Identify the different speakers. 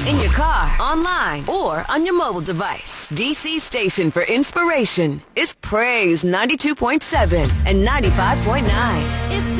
Speaker 1: In your car, online, or on your mobile device. DC station for inspiration is Praise 92.7 and 95.9.